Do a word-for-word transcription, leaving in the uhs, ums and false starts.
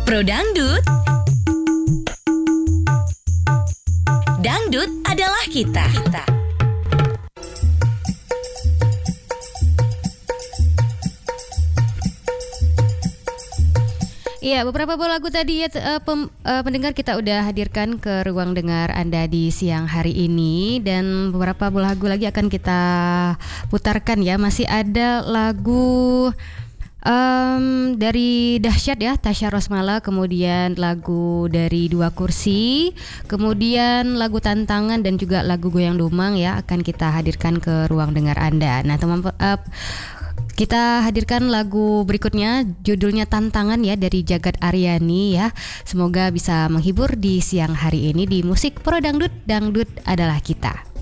Pro Dangdut, dangdut adalah kita. kita. Iya, beberapa buah lagu tadi ya uh, pem, uh, pendengar kita udah hadirkan ke ruang dengar Anda di siang hari ini, dan beberapa buah lagu lagi akan kita putarkan ya. Masih ada lagu um, dari Dahsyat ya, Tasya Rosmala, kemudian lagu dari Dua Kursi, kemudian lagu Tantangan dan juga lagu Goyang Domang ya akan kita hadirkan ke ruang dengar Anda. Nah, teman uh, kita hadirkan lagu berikutnya, judulnya Tantangan ya, dari Jagat Aryani ya. Semoga bisa menghibur di siang hari ini di Musik Pro Dangdut, dangdut adalah kita.